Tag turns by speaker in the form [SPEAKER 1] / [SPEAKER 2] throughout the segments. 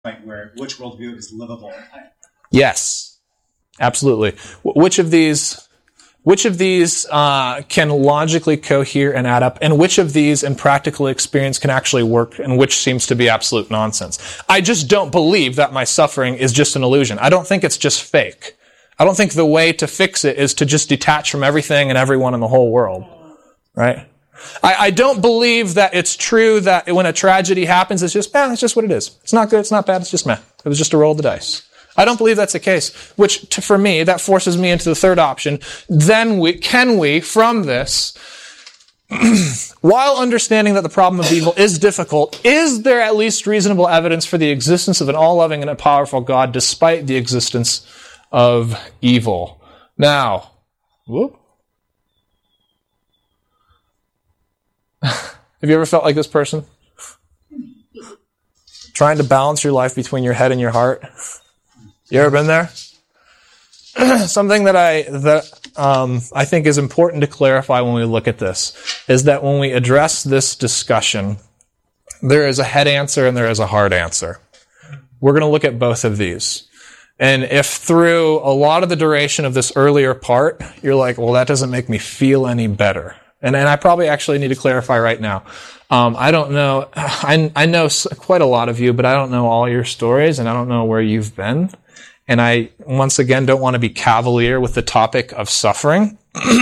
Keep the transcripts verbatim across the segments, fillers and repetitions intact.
[SPEAKER 1] point where which worldview is livable?
[SPEAKER 2] Yes, absolutely. Which of these, which of these uh, can logically cohere and add up, and which of these in practical experience can actually work, and which seems to be absolute nonsense? I just don't believe that my suffering is just an illusion. I don't think it's just fake. I don't think the way to fix it is to just detach from everything and everyone in the whole world, right? I, I don't believe that it's true that when a tragedy happens, it's just, eh, it's just what it is. It's not good, it's not bad, it's just meh. It was just a roll of the dice. I don't believe that's the case, which to, for me, that forces me into the third option. Then we, can we, from this, while understanding that the problem of evil is difficult, is there at least reasonable evidence for the existence of an all-loving and a powerful God despite the existence of evil? Now, whoop. Have you ever felt like this person? Trying to balance your life between your head and your heart? You ever been there? Something that I that um, I think is important to clarify when we look at this is that when we address this discussion, there is a head answer and there is a heart answer. We're going to look at both of these. And if through a lot of the duration of this earlier part, you're like, well, that doesn't make me feel any better. And, and I probably actually need to clarify right now. Um, I don't know, I, I know quite a lot of you, but I don't know all your stories and I don't know where you've been. And I, once again, don't want to be cavalier with the topic of suffering.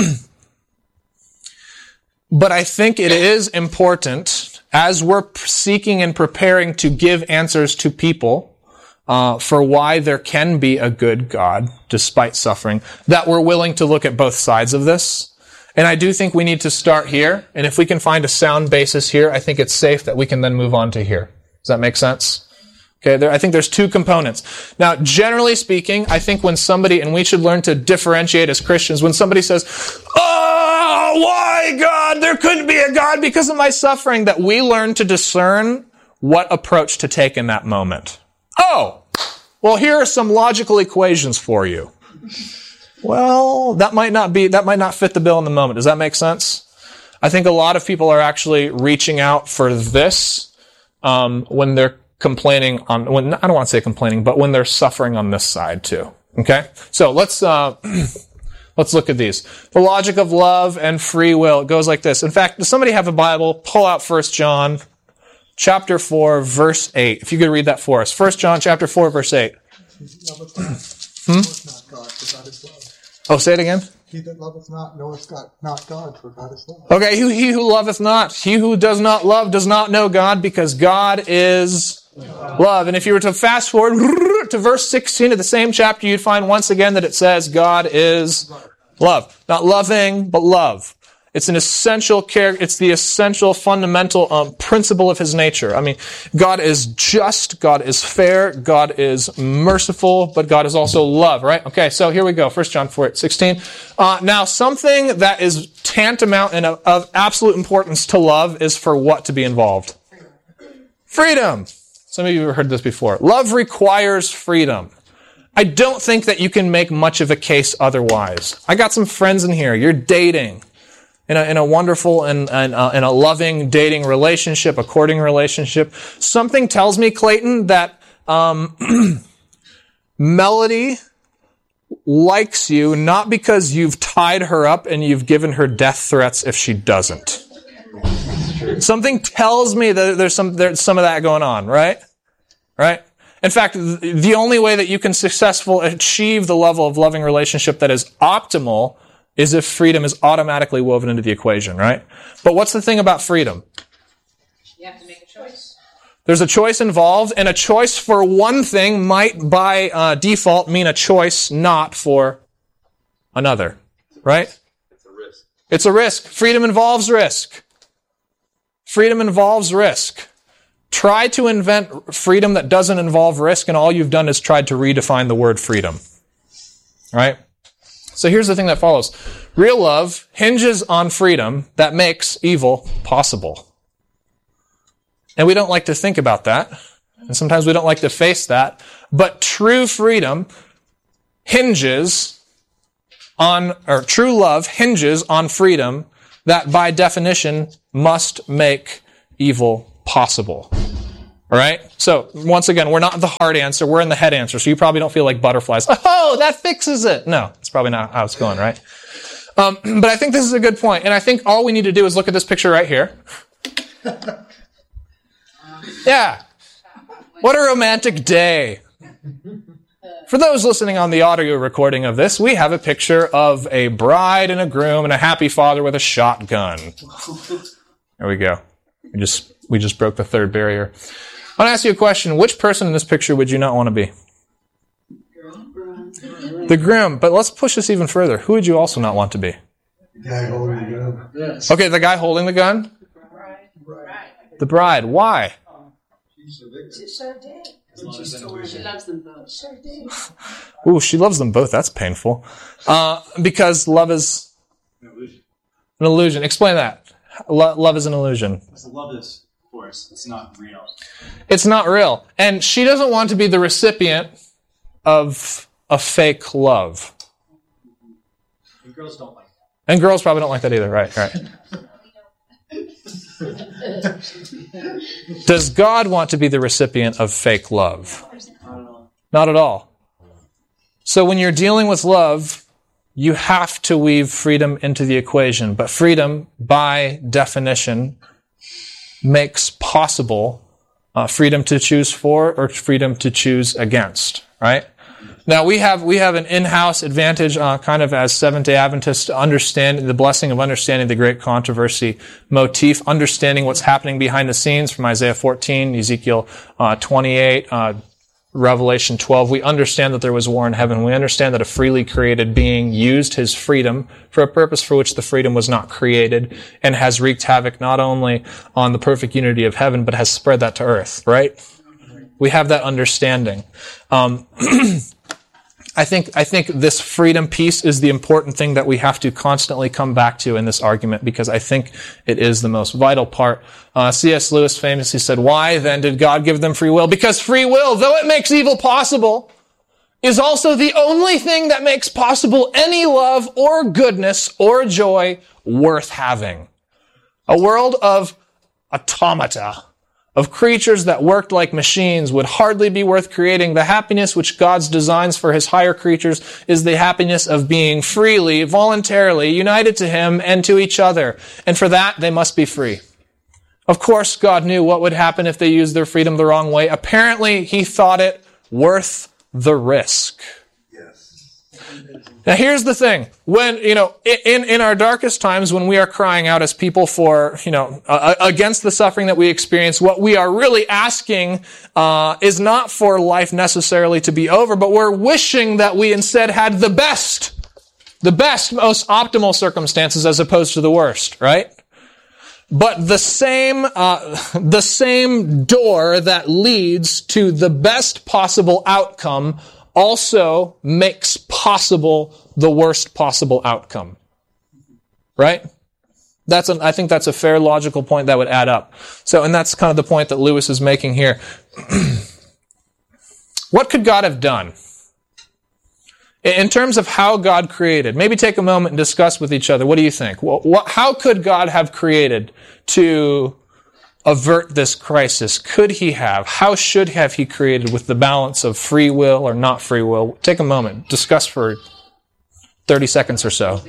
[SPEAKER 2] But I think it is important, as we're seeking and preparing to give answers to people uh, for why there can be a good God despite suffering, that we're willing to look at both sides of this. And I do think we need to start here. And if we can find a sound basis here, I think it's safe that we can then move on to here. Does that make sense? Okay, there, I think there's two components. Now, generally speaking, I think when somebody, and we should learn to differentiate as Christians, when somebody says, oh, why God? There couldn't be a God because of my suffering, that we learn to discern what approach to take in that moment. Oh, well, here are some logical equations for you. Well, that might not be, that might not fit the bill in the moment. Does that make sense? I think a lot of people are actually reaching out for this um, when they're complaining on, when, I don't want to say complaining, but when they're suffering on this side too. Okay? So let's, uh, let's look at these. The logic of love and free will. It goes like this. In fact, does somebody have a Bible? Pull out First John chapter four, verse eight. If you could read that for us. First John chapter four, verse eight. Hmm? Oh, say it again.
[SPEAKER 3] He that loveth not knoweth God, not God, for God is love.
[SPEAKER 2] Okay, he, he who loveth not, he who does not love does not know God, because God is love. And if you were to fast forward to verse sixteen of the same chapter, you'd find once again that it says God is love. Not loving, but love. It's an essential character. It's the essential, fundamental um, principle of His nature. I mean, God is just, God is fair, God is merciful, but God is also love, right? Okay, so here we go. First John four, sixteen. Uh, now, something that is tantamount and of, of absolute importance to love is for what to be involved? Freedom. Some of you have heard this before. Love requires freedom. I don't think that you can make much of a case otherwise. I got some friends in here. You're dating. In a, in a wonderful and, and uh, in a loving dating relationship, a courting relationship. Something tells me, Clayton, that um, Melody likes you not because you've tied her up and you've given her death threats if she doesn't. Something tells me that there's some there's some of that going on, right? Right? In fact, the only way that you can successfully achieve the level of loving relationship that is optimal is if freedom is automatically woven into the equation, right? But what's the thing about freedom?
[SPEAKER 4] You have to make a choice.
[SPEAKER 2] There's a choice involved, and a choice for one thing might, by uh, default, mean a choice not for another, right?
[SPEAKER 5] It's a risk.
[SPEAKER 2] It's a risk. Freedom involves risk. Freedom involves risk. Try to invent freedom that doesn't involve risk, and all you've done is tried to redefine the word freedom, right? So here's the thing that follows. Real love hinges on freedom that makes evil possible. And we don't like to think about that. And sometimes we don't like to face that. But true freedom hinges on, or true love hinges on freedom that by definition must make evil possible. All right? So, once again, we're not in the heart answer, we're in the head answer, so you probably don't feel like butterflies. Oh, that fixes it! No, that's probably not how it's going, right? Um, but I think this is a good point, and I think all we need to do is look at this picture right here. Yeah. What a romantic day. For those listening on the audio recording of this, we have a picture of a bride and a groom and a happy father with a shotgun. There we go. We just we just broke the third barrier. I want to ask you a question. Which person in this picture would you not want to be? The groom. But let's push this even further. Who would you also not want to be?
[SPEAKER 3] The guy holding the gun. Yes.
[SPEAKER 2] Okay, the guy holding the gun? The bride. Why?
[SPEAKER 3] She's a victim.
[SPEAKER 5] She's so dead. She loves them both. So dead.
[SPEAKER 2] Ooh, she loves them both. That's painful. Uh, because love is
[SPEAKER 1] An illusion.
[SPEAKER 2] an illusion. Explain that. Lo- love is an illusion.
[SPEAKER 1] Because love is, of course, it's not real.
[SPEAKER 2] It's not real. And she doesn't want to be the recipient of a fake love.
[SPEAKER 1] And girls don't like that.
[SPEAKER 2] And girls probably don't like that either. Right, right. Does God want to be the recipient of fake love? Not at all. So when you're dealing with love, you have to weave freedom into the equation. But freedom, by definition, makes possible uh, freedom to choose for or freedom to choose against, right? Now, we have we have an in-house advantage, uh, kind of as Seventh-day Adventists, to understand the blessing of understanding the great controversy motif, understanding what's happening behind the scenes from Isaiah fourteen, Ezekiel uh, twenty-eight, uh, Revelation twelve. We understand that there was war in heaven. We understand that a freely created being used his freedom for a purpose for which the freedom was not created and has wreaked havoc not only on the perfect unity of heaven, but has spread that to earth, right? We have that understanding. Um, I think I think this freedom piece is the important thing that we have to constantly come back to in this argument, because I think it is the most vital part. Uh, C S Lewis famously said, "Why then did God give them free will? Because free will, though it makes evil possible, is also the only thing that makes possible any love or goodness or joy worth having." A world of automata, of creatures that worked like machines, would hardly be worth creating. The happiness which God's designs for his higher creatures is the happiness of being freely, voluntarily united to him and to each other. And for that, they must be free. Of course, God knew what would happen if they used their freedom the wrong way. Apparently, he thought it worth the risk. Now, here's the thing. When, you know, in, in our darkest times, when we are crying out as people for, you know, uh, against the suffering that we experience, what we are really asking uh, is not for life necessarily to be over, but we're wishing that we instead had the best, the best, most optimal circumstances as opposed to the worst, right? But the same, uh, the same door that leads to the best possible outcome also makes possible the worst possible outcome. Right? That's an, I think that's a fair logical point that would add up. So, and that's kind of the point that Lewis is making here. What could God have done? In terms of how God created, maybe take a moment and discuss with each other. What do you think? Well, what, how could God have created to avert this crisis? Could he have? How should have he created with the balance of free will or not free will? Take a moment. Discuss for thirty seconds or so.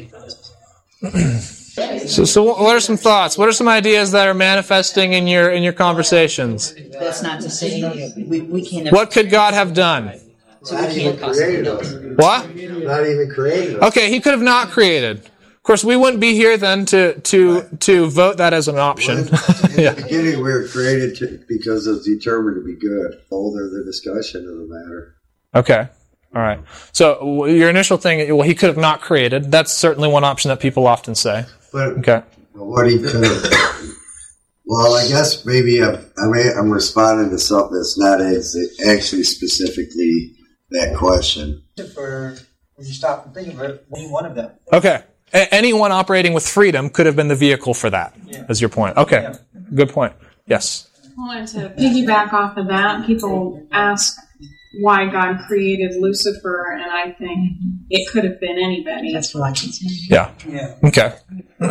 [SPEAKER 2] so, so what are some thoughts? What are some ideas that are manifesting in your in your conversations?
[SPEAKER 5] That's not to say we, we can't...
[SPEAKER 2] What could God have done?
[SPEAKER 5] So we can't possibly know.
[SPEAKER 2] What?
[SPEAKER 3] Not even created.
[SPEAKER 2] Okay, he could have not created. Of course, we wouldn't be here then to to to vote that as an option.
[SPEAKER 6] Yeah. In the beginning, we were created to, because it's determined to be good. Older the discussion of the matter.
[SPEAKER 2] Okay. All right. So your initial thing, well, he could have not created. That's certainly one option that people often say.
[SPEAKER 6] But
[SPEAKER 2] okay.
[SPEAKER 6] What he could have. Well, I guess maybe I'm, I may, I'm responding to something that's not actually specifically that question.
[SPEAKER 7] For when you stop and think of it, any one of them.
[SPEAKER 2] Okay. A- anyone operating with freedom could have been the vehicle for that, yeah. Is your point. Okay. Yeah. Good point. Yes.
[SPEAKER 8] I wanted to piggyback off of that. People ask why God created Lucifer, and I think it could have been anybody.
[SPEAKER 5] That's what I can say.
[SPEAKER 2] Yeah.
[SPEAKER 7] Yeah.
[SPEAKER 2] Okay.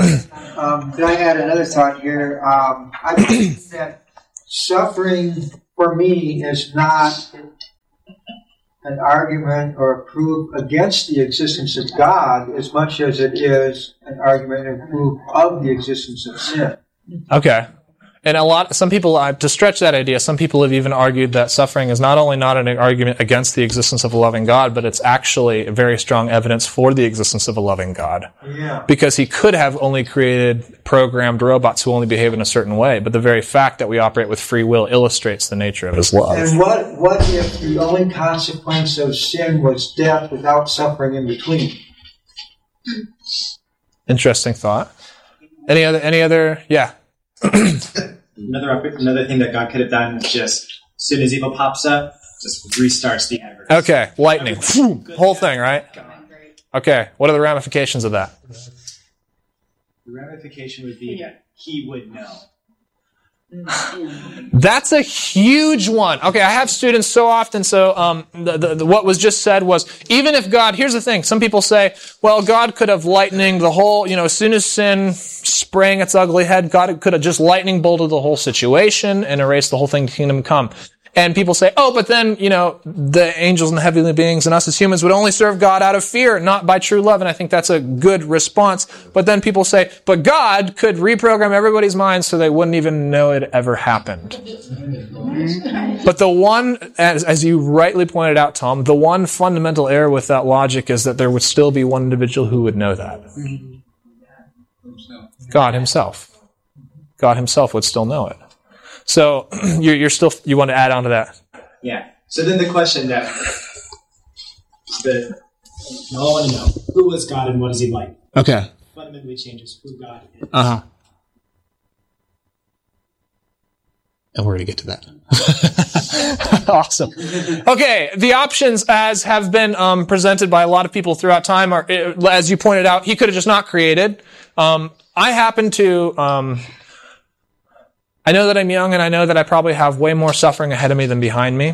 [SPEAKER 7] um, could I add another thought here? Um, I believe that suffering for me, is not an argument or a proof against the existence of God as much as it is an argument and proof of the existence of sin.
[SPEAKER 2] Okay. And a lot, some people, uh, to stretch that idea, some people have even argued that suffering is not only not an argument against the existence of a loving God, but it's actually a very strong evidence for the existence of a loving God.
[SPEAKER 7] Yeah.
[SPEAKER 2] Because he could have only created programmed robots who only behave in a certain way, but the very fact that we operate with free will illustrates the nature of his love.
[SPEAKER 7] And what, what if the only consequence of sin was death without suffering in between?
[SPEAKER 2] Interesting thought. Any other, any other, yeah.
[SPEAKER 1] Another another thing that God could have done is just, as soon as evil pops up, just restarts the universe.
[SPEAKER 2] Okay, lightning. Whole thing, right? Okay, what are the ramifications of that?
[SPEAKER 1] The ramification would be that he would know.
[SPEAKER 2] That's a huge one. Okay, I have students so often, so um, the, the, the, what was just said was, even if God, here's the thing, some people say, well, God could have lightning the whole, you know, as soon as sin sprang its ugly head, God could have just lightning bolted the whole situation and erased the whole thing to kingdom come. And people say, oh, but then, you know, the angels and the heavenly beings and us as humans would only serve God out of fear, not by true love. And I think that's a good response. But then people say, but God could reprogram everybody's minds so they wouldn't even know it ever happened. But the one, as, as you rightly pointed out, Tom, the one fundamental error with that logic is that there would still be one individual who would know that. God himself. God himself would still know it. So you're, you're still, you want to add on to that?
[SPEAKER 1] Yeah. So then the question that the I want to know, who is God and what is he like?
[SPEAKER 2] Okay.
[SPEAKER 1] Fundamentally changes who God is.
[SPEAKER 2] Uh-huh. And we're going to get to that. Awesome. Okay, the options as have been um, presented by a lot of people throughout time are, as you pointed out, he could have just not created. Um, I happen to... Um, I know that I'm young, and I know that I probably have way more suffering ahead of me than behind me.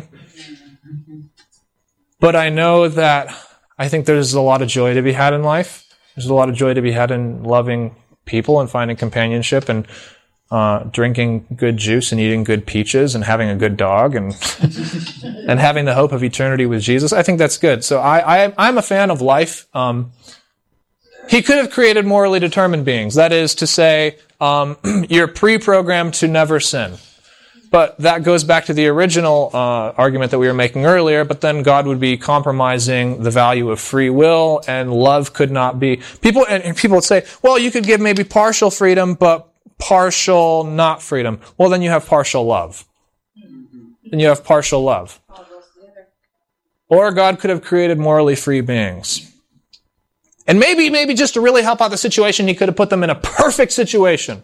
[SPEAKER 2] But I know that I think there's a lot of joy to be had in life. There's a lot of joy to be had in loving people and finding companionship and uh, drinking good juice and eating good peaches and having a good dog and and having the hope of eternity with Jesus. I think that's good. So I, I I'm a fan of life. Um, he could have created morally determined beings. That is to say, um, you're pre-programmed to never sin. But that goes back to the original uh, argument that we were making earlier, but then God would be compromising the value of free will, and love could not be... People and, and people would say, well, you could give maybe partial freedom, but partial not freedom. Well, then you have partial love. Then you have partial love. Or God could have created morally free beings. And maybe, maybe just to really help out the situation, he could have put them in a perfect situation.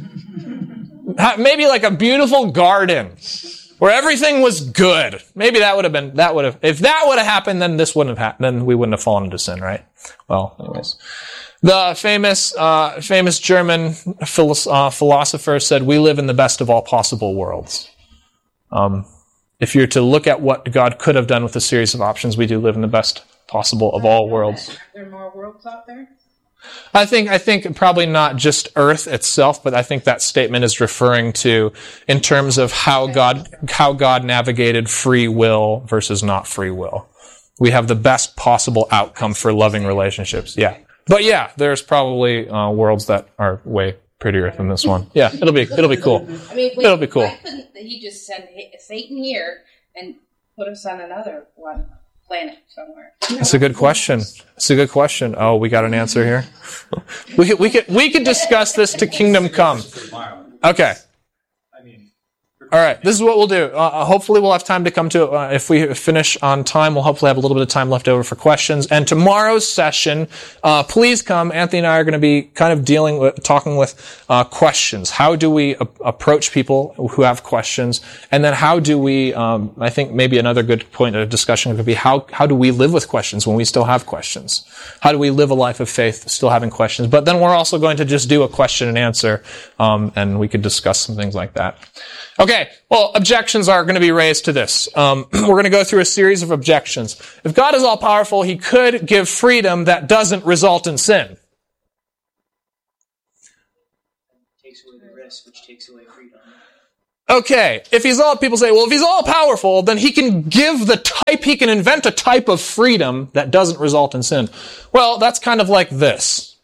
[SPEAKER 2] Maybe like a beautiful garden where everything was good. Maybe that would have been, that would have, if that would have happened, then this wouldn't have happened, then we wouldn't have fallen into sin, right? Well, anyways. The famous, uh, famous German philosopher, uh, philosopher said, we live in the best of all possible worlds. Um, if you're to look at what God could have done with a series of options, we do live in the best possible of all worlds.
[SPEAKER 4] Are there more worlds out there?
[SPEAKER 2] I think I think probably not just Earth itself, but I think that statement is referring to in terms of how God how God navigated free will versus not free will. We have the best possible outcome for loving relationships. Yeah, but yeah, there's probably uh, worlds that are way prettier than this one. Yeah, it'll be it'll be cool.
[SPEAKER 4] I mean, wait,
[SPEAKER 2] it'll be cool.
[SPEAKER 4] Why couldn't he just send Satan here and put us on another one? Planet somewhere.
[SPEAKER 2] That's a good question. That's a good question. Oh, we got an answer here. We could we could we could discuss this to kingdom come. Okay. All right. This is what we'll do. Uh, hopefully, we'll have time to come to. Uh, if we finish on time, we'll hopefully have a little bit of time left over for questions. And tomorrow's session, uh, please come. Anthony and I are going to be kind of dealing with, talking with uh, questions. How do we a- approach people who have questions? And then how do we? Um, I think maybe another good point of discussion could be how how do we live with questions when we still have questions? How do we live a life of faith still having questions? But then we're also going to just do a question and answer, um, and we could discuss some things like that. Okay, well, objections are going to be raised to this. Um, we're going to go through a series of objections. If God is all-powerful, he could give freedom that doesn't result in sin.
[SPEAKER 1] Takes away the risk, which takes away freedom.
[SPEAKER 2] Okay, if he's all, people say, well, if he's all powerful, then he can give the type, he can invent a type of freedom that doesn't result in sin. Well, that's kind of like this.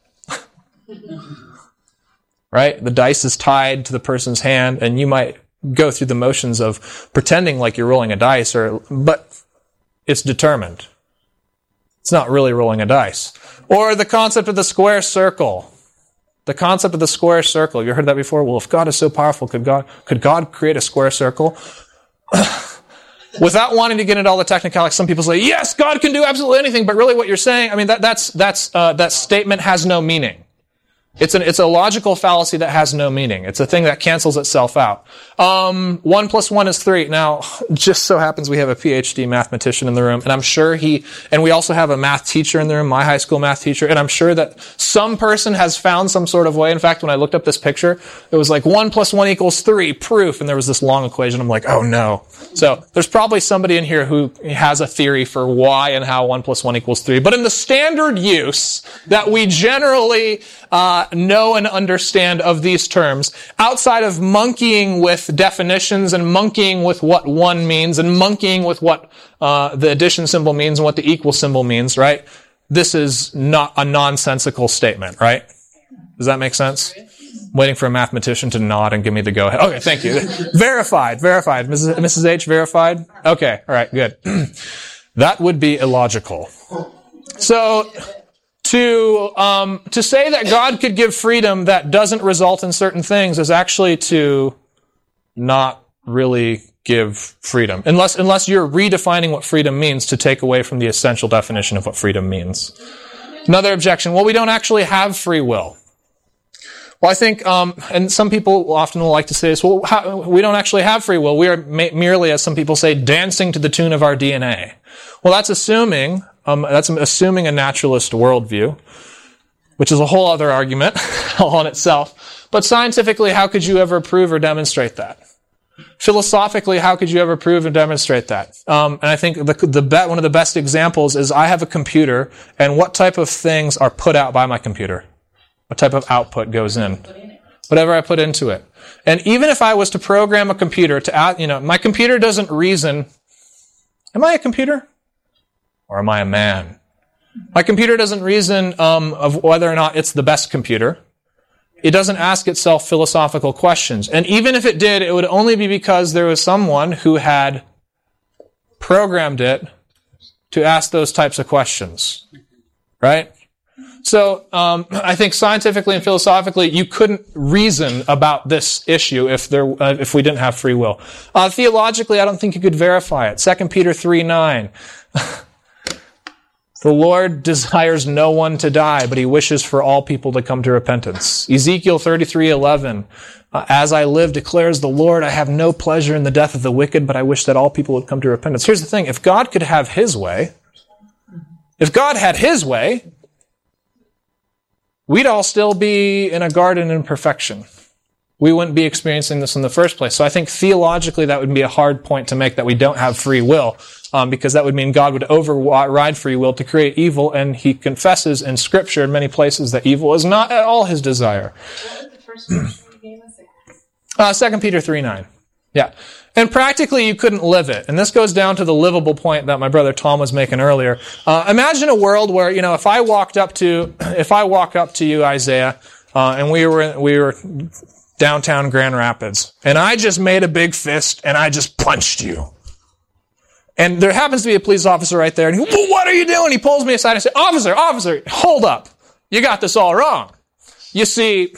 [SPEAKER 2] Right? The dice is tied to the person's hand, and you might go through the motions of pretending like you're rolling a dice, or, but it's determined. It's not really rolling a dice. Or the concept of the square circle. The concept of the square circle. You heard that before? Well, if God is so powerful, could God, could God create a square circle? Without wanting to get into all the technicalities, some people say, yes, God can do absolutely anything, but really what you're saying, I mean, that, that's, that's, uh, that statement has no meaning. It's an, it's a logical fallacy that has no meaning. It's a thing that cancels itself out. Um, one plus one is three. Now, just so happens we have a P H D mathematician in the room, and I'm sure he, and we also have a math teacher in the room, my high school math teacher, and I'm sure that some person has found some sort of way. In fact, when I looked up this picture, it was like one plus one equals three, proof, and there was this long equation. I'm like, oh no. So, there's probably somebody in here who has a theory for why and how one plus one equals three. But in the standard use that we generally, uh, know and understand of these terms, outside of monkeying with definitions and monkeying with what one means and monkeying with what uh, the addition symbol means and what the equal symbol means, right? This is not a nonsensical statement, right? Does that make sense? I'm waiting for a mathematician to nod and give me the go-ahead. Okay, thank you. Verified, verified. Missus Missus H, verified? Okay, all right, good. That would be illogical. So, To um, to say that God could give freedom that doesn't result in certain things is actually to not really give freedom. Unless unless you're redefining what freedom means to take away from the essential definition of what freedom means. Another objection, well, we don't actually have free will. Well, I think, um, and some people often will like to say this, well, how, we don't actually have free will. We are ma- merely, as some people say, dancing to the tune of our D N A. Well, that's assuming, um, that's assuming a naturalist worldview, which is a whole other argument all on itself. But scientifically, how could you ever prove or demonstrate that? Philosophically, how could you ever prove and demonstrate that? Um, and I think the, the be- one of the best examples is I have a computer, and what type of things are put out by my computer? What type of output goes in? Whatever I put into it. And even if I was to program a computer to add, you know, my computer doesn't reason, am I a computer? Or am I a man? My computer doesn't reason um, of whether or not it's the best computer. It doesn't ask itself philosophical questions. And even if it did, it would only be because there was someone who had programmed it to ask those types of questions. Right? So, um, I think scientifically and philosophically, you couldn't reason about this issue if there, uh, if we didn't have free will. Uh, theologically, I don't think you could verify it. Second Peter three nine. The Lord desires no one to die, but he wishes for all people to come to repentance. Ezekiel thirty-three eleven. Uh, As I live, declares the Lord, I have no pleasure in the death of the wicked, but I wish that all people would come to repentance. Here's the thing. If God could have his way, if God had his way, we'd all still be in a garden in perfection. We wouldn't be experiencing this in the first place. So I think theologically that would be a hard point to make, that we don't have free will, um, because that would mean God would override free will to create evil, and he confesses in Scripture in many places that evil is not at all his desire.
[SPEAKER 5] What was the first verse you gave us?
[SPEAKER 2] Uh, Second Peter three nine. Yeah. And practically you couldn't live it. And this goes down to the livable point that my brother Tom was making earlier. Uh, imagine a world where, you know, if I walked up to, if I walk up to you, Isaiah, uh, and we were, we were downtown Grand Rapids, and I just made a big fist and I just punched you. And there happens to be a police officer right there, and he, well, what are you doing? He pulls me aside and says, officer, officer, hold up. You got this all wrong. You see,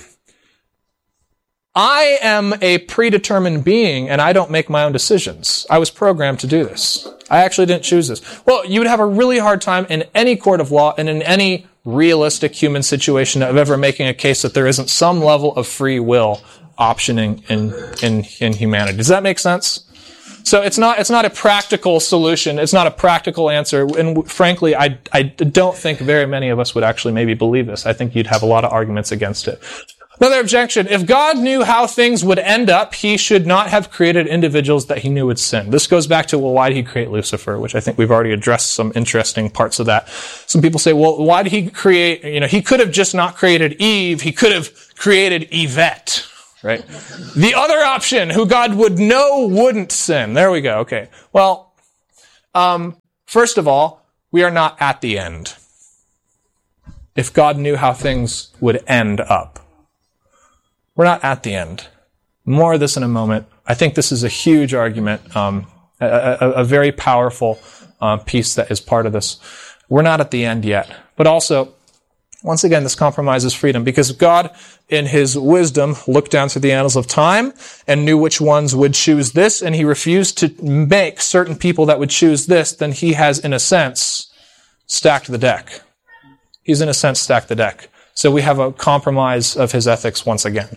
[SPEAKER 2] I am a predetermined being, and I don't make my own decisions. I was programmed to do this. I actually didn't choose this. Well, you would have a really hard time in any court of law and in any realistic human situation of ever making a case that there isn't some level of free will optioning in, in, in humanity. Does that make sense? So it's not, it's not a practical solution. It's not a practical answer. And frankly, I, I don't think very many of us would actually maybe believe this. I think you'd have a lot of arguments against it. Another objection, if God knew how things would end up, he should not have created individuals that he knew would sin. This goes back to, well, why did he create Lucifer, which I think we've already addressed some interesting parts of that. Some people say, well, why did he create, you know, he could have just not created Eve, he could have created Yvette. right? The other option, who God would know wouldn't sin. There we go. Okay. Well, um, first of all, we are not at the end. If God knew how things would end up. We're not at the end. More of this in a moment. I think this is a huge argument, um, a, a, a very powerful uh, piece that is part of this. We're not at the end yet. But also, once again, this compromises freedom, because God, in his wisdom, looked down through the annals of time and knew which ones would choose this, and he refused to make certain people that would choose this. Then he has, in a sense, stacked the deck. He's, in a sense, stacked the deck. So we have a compromise of his ethics once again.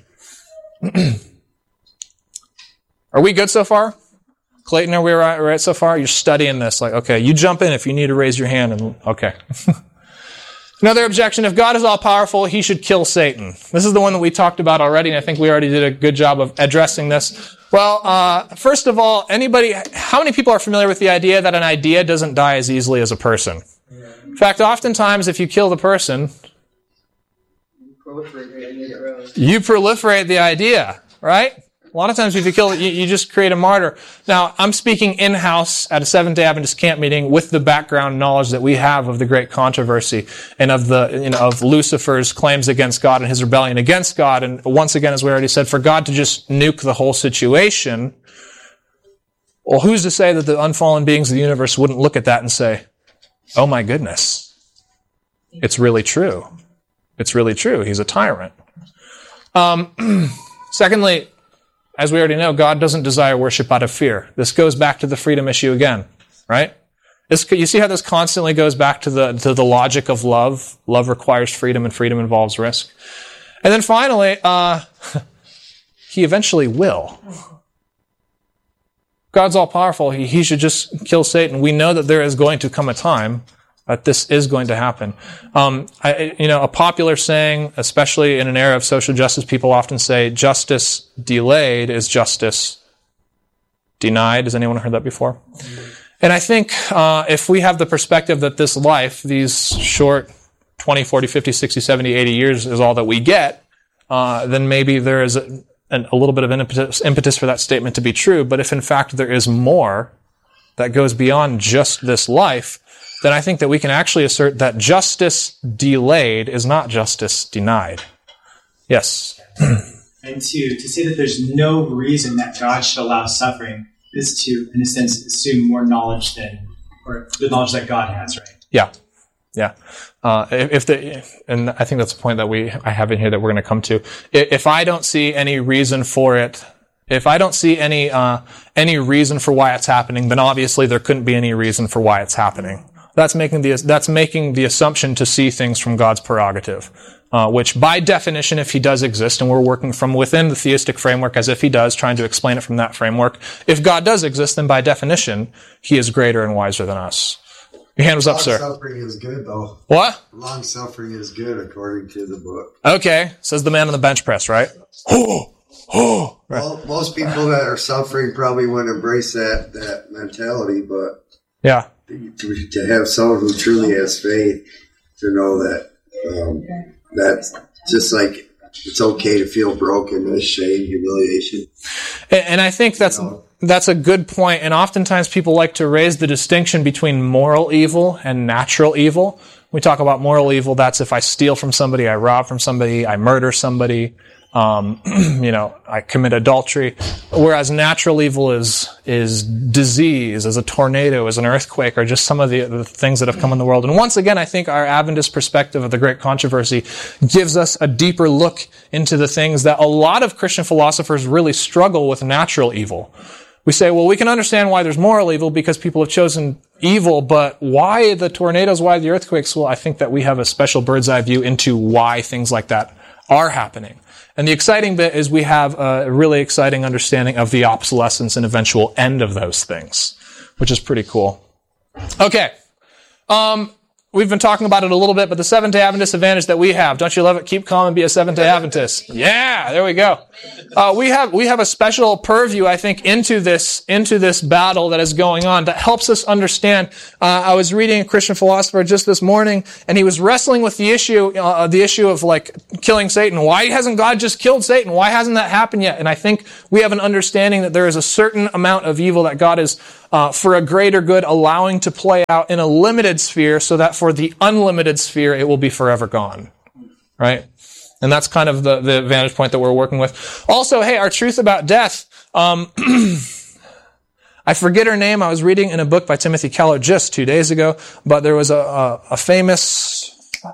[SPEAKER 2] Are we good so far? Clayton, are we right, right so far? You're studying this. Like, okay, you jump in if you need to raise your hand. And okay. Another objection, if God is all-powerful, he should kill Satan. This is the one that we talked about already, and I think we already did a good job of addressing this. Well, uh, first of all, anybody, how many people are familiar with the idea that an idea doesn't die as easily as a person? In fact, oftentimes, if you kill the person, you proliferate the idea, right? A lot of times if you kill it, you, you just create a martyr. Now, I'm speaking in-house at a Seventh-day Adventist camp meeting with the background knowledge that we have of the great controversy and of the, you know, of Lucifer's claims against God and his rebellion against God. And once again, as we already said, for God to just nuke the whole situation, well, who's to say that the unfallen beings of the universe wouldn't look at that and say, oh my goodness, it's really true. It's really true. He's a tyrant. Um, secondly, as we already know, God doesn't desire worship out of fear. This goes back to the freedom issue again, right? This, you see how this constantly goes back to the, to the logic of love. Love requires freedom, and freedom involves risk. And then finally, uh, he eventually will. God's all-powerful. He, he should just kill Satan. We know that there is going to come a time that this is going to happen. Um, I, you know, a popular saying, especially in an era of social justice, people often say, justice delayed is justice denied. Has anyone heard that before? Mm-hmm. And I think uh, if we have the perspective that this life, these short twenty, forty, fifty, sixty, seventy, eighty years is all that we get, uh, then maybe there is a, an, a little bit of an impetus, impetus for that statement to be true. But if in fact there is more that goes beyond just this life, then I think that we can actually assert that justice delayed is not justice denied. Yes?
[SPEAKER 1] And to, to say that there's no reason that God should allow suffering is to, in a sense, assume more knowledge than, or the knowledge that God has, right?
[SPEAKER 2] Yeah. Yeah. Uh, if the, and I think that's a point that we, I have in here that we're going to come to. If I don't see any reason for it, if I don't see any, uh, any reason for why it's happening, then obviously there couldn't be any reason for why it's happening. That's making the, that's making the assumption to see things from God's prerogative, uh, which by definition, if he does exist, and we're working from within the theistic framework as if he does, trying to explain it from that framework, if God does exist, then by definition, he is greater and wiser than us. Your hand was up, sir.
[SPEAKER 6] Long suffering is good, though.
[SPEAKER 2] What?
[SPEAKER 6] Long suffering is good, according to the book.
[SPEAKER 2] Okay, says the man on the bench press, right? Oh, oh. Right.
[SPEAKER 6] Well, most people that are suffering probably wouldn't embrace that, that mentality, but
[SPEAKER 2] yeah.
[SPEAKER 6] To, to have someone who truly has faith to know that um, that's just like it's okay to feel broken, shame, humiliation.
[SPEAKER 2] And, and I think that's you know? that's a good point. And oftentimes people like to raise the distinction between moral evil and natural evil. We talk about moral evil. That's if I steal from somebody, I rob from somebody, I murder somebody. Um, you know, I commit adultery. Whereas natural evil is, is disease, is a tornado, is an earthquake, or just some of the, the things that have come in the world. And once again, I think our Adventist perspective of the great controversy gives us a deeper look into the things that a lot of Christian philosophers really struggle with natural evil. We say, well, we can understand why there's moral evil because people have chosen evil, but why the tornadoes, why the earthquakes? Well, I think that we have a special bird's eye view into why things like that are happening. And the exciting bit is we have a really exciting understanding of the obsolescence and eventual end of those things, which is pretty cool. Okay. Um, we've been talking about it a little bit, but the Seventh-day Adventist advantage that we have, don't you love it? Keep calm and be a Seventh-day Adventist. Yeah, there we go. Uh, we have we have a special purview, I think, into this into this battle that is going on that helps us understand. Uh, I was reading a Christian philosopher just this morning, and he was wrestling with the issue uh, the issue of like killing Satan. Why hasn't God just killed Satan? Why hasn't that happened yet? And I think we have an understanding that there is a certain amount of evil that God is, uh, for a greater good, allowing to play out in a limited sphere, so that for the unlimited sphere, it will be forever gone. Right? And that's kind of the, the vantage point that we're working with. Also, hey, our truth about death. Um, I forget her name. I was reading in a book by Timothy Keller just two days ago, but there was a, a, a famous,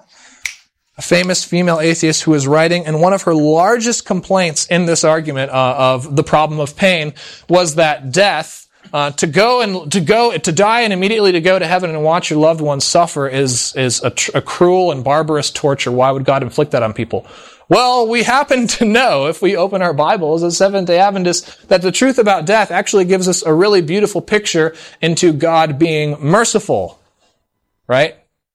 [SPEAKER 2] a famous female atheist who was writing, and one of her largest complaints in this argument uh, of the problem of pain was that death, Uh, to go and to go to die and immediately to go to heaven and watch your loved ones suffer is is a, tr- a cruel and barbarous torture. Why would God inflict that on people? Well, we happen to know, if we open our Bibles as Seventh-day Adventists, that the truth about death actually gives us a really beautiful picture into God being merciful, right?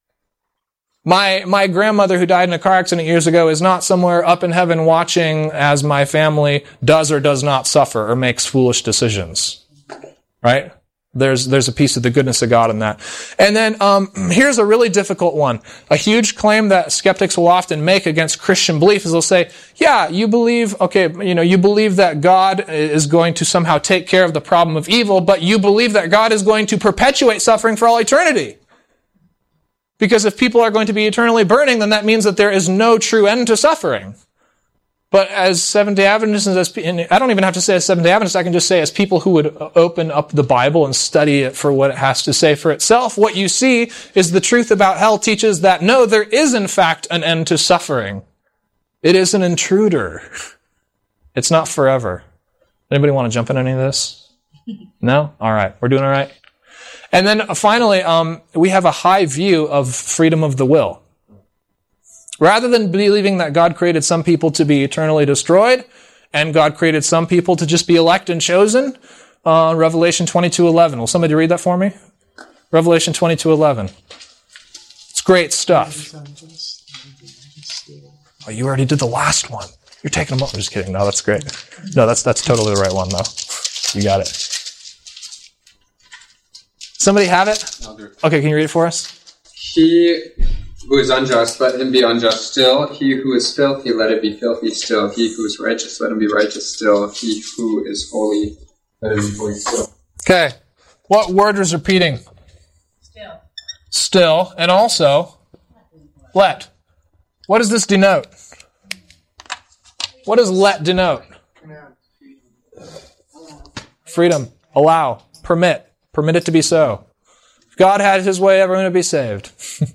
[SPEAKER 2] My my grandmother, who died in a car accident years ago, is not somewhere up in heaven watching as my family does or does not suffer or makes foolish decisions. Right? There's there's a piece of the goodness of God in that. And then um, here's a really difficult one. A huge claim that skeptics will often make against Christian belief is they'll say, yeah, you believe, okay, you know, you believe that God is going to somehow take care of the problem of evil, but you believe that God is going to perpetuate suffering for all eternity. Because if people are going to be eternally burning, then that means that there is no true end to suffering. But as Seventh-day Adventists, as, and I don't even have to say as Seventh-day Adventists, I can just say as people who would open up the Bible and study it for what it has to say for itself, what you see is the truth about hell teaches that no, there is in fact an end to suffering. It is an intruder. It's not forever. Anybody want to jump in any of this? No? All right. We're doing all right? And then finally, um, we have a high view of freedom of the will. Rather than believing that God created some people to be eternally destroyed, and God created some people to just be elect and chosen, uh, Revelation twenty-two eleven. Will somebody read that for me? Revelation twenty-two eleven. It's great stuff. Oh, you already did the last one. You're taking them up. I'm just kidding. No, that's great. No, that's that's totally the right one, though. You got it. Somebody have it? Okay, can you read it for us?
[SPEAKER 9] He who is unjust, let him be unjust still. He who is filthy, let it be filthy still. He who is righteous, let him be righteous still. He who is holy, let him be holy still.
[SPEAKER 2] Okay. What word was repeating?
[SPEAKER 4] Still.
[SPEAKER 2] Still. And also, let. What does this denote? What does let denote? Freedom. Allow. Permit. Permit it to be so. If God had his way, everyone would be saved.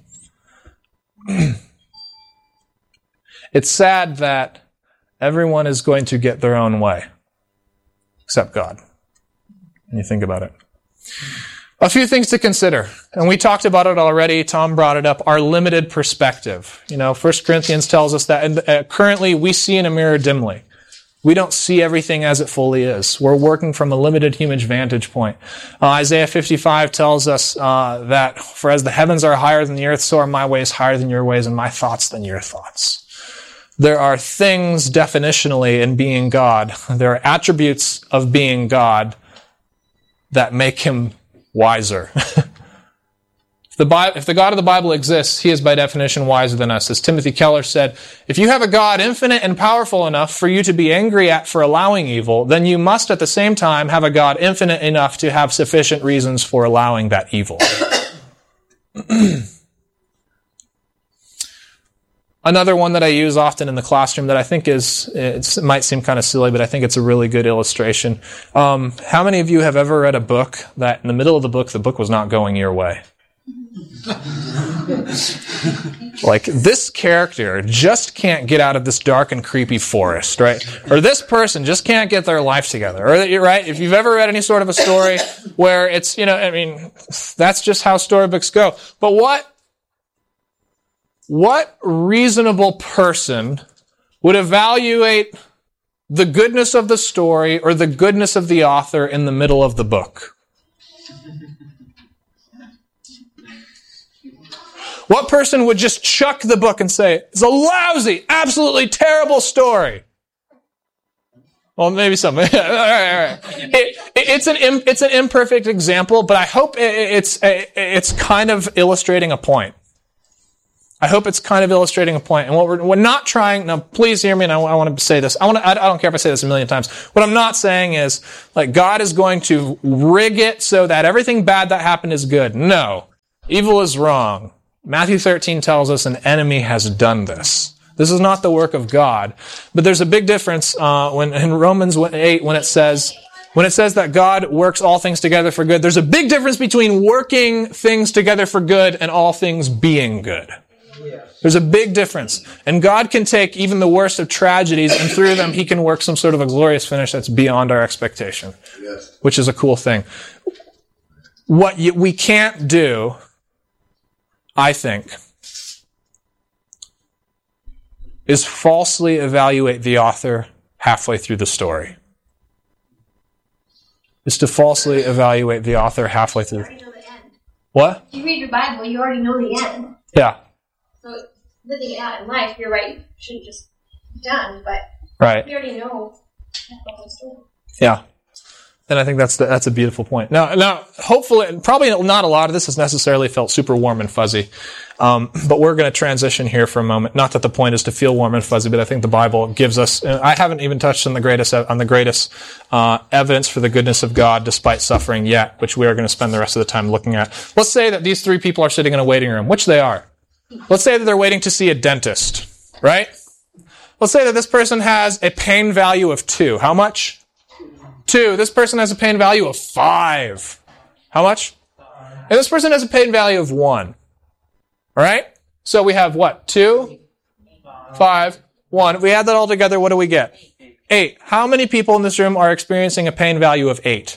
[SPEAKER 2] It's sad that everyone is going to get their own way, except God. When you think about it. A few things to consider, and we talked about it already. Tom brought it up, our limited perspective. You know, First Corinthians tells us that uh, currently we see in a mirror dimly. We don't see everything as it fully is. We're working from a limited human vantage point. Uh, Isaiah fifty-five tells us uh, that, for as the heavens are higher than the earth, so are my ways higher than your ways, and my thoughts than your thoughts. There are things definitionally in being God. There are attributes of being God that make him wiser. If the, Bible, if the God of the Bible exists, he is by definition wiser than us. As Timothy Keller said, if you have a God infinite and powerful enough for you to be angry at for allowing evil, then you must at the same time have a God infinite enough to have sufficient reasons for allowing that evil. Another one that I use often in the classroom that I think is, it might seem kind of silly, but I think it's a really good illustration. Um, how many of you have ever read a book that in the middle of the book, the book was not going your way? Like, this character just can't get out of this dark and creepy forest, right? Or this person just can't get their life together, or right? If you've ever read any sort of a story where it's, you know, I mean, that's just how storybooks go. But what, what reasonable person would evaluate the goodness of the story or the goodness of the author in the middle of the book? What person would just chuck the book and say, it's a lousy, absolutely terrible story? Well, maybe some. all right, all right. It, it, it's an it's an imperfect example, but I hope it, it's it's kind of illustrating a point. I hope it's kind of illustrating a point. And what we're, we're not trying, now please hear me, and I, I want to say this. I want to, I, I don't care if I say this a million times. What I'm not saying is, like, God is going to rig it so that everything bad that happened is good. No. Evil is wrong. Matthew thirteen tells us an enemy has done this. This is not the work of God. But there's a big difference, uh, when, in Romans eight, when it says, when it says that God works all things together for good, there's a big difference between working things together for good and all things being good. There's a big difference. And God can take even the worst of tragedies, and through them he can work some sort of a glorious finish that's beyond our expectation. Yes. Which is a cool thing. What you, we can't do, I think, is falsely evaluate the author halfway through the story. Is to falsely evaluate the author halfway through.
[SPEAKER 10] You already know the end.
[SPEAKER 2] What?
[SPEAKER 10] If you read your Bible, you already know the end.
[SPEAKER 2] Yeah.
[SPEAKER 10] So living it out in life, you're right, you shouldn't just be done, but
[SPEAKER 2] right.
[SPEAKER 10] you already know the whole story.
[SPEAKER 2] Yeah. And I think that's the, that's a beautiful point. Now, now, hopefully, probably not a lot of this has necessarily felt super warm and fuzzy, um, but we're going to transition here for a moment. Not that the point is to feel warm and fuzzy, but I think the Bible gives us. I haven't even touched on the greatest on the greatest uh, evidence for the goodness of God despite suffering yet, which we are going to spend the rest of the time looking at. Let's say that these three people are sitting in a waiting room, which they are. Let's say that they're waiting to see a dentist, right? Let's say that this person has a pain value of two. How much? Two. This person has a pain value of five. How much? And this person has a pain value of one. All right? So we have what? Two, five, one. If we add that all together, what do we get? Eight. How many people in this room are experiencing a pain value of eight?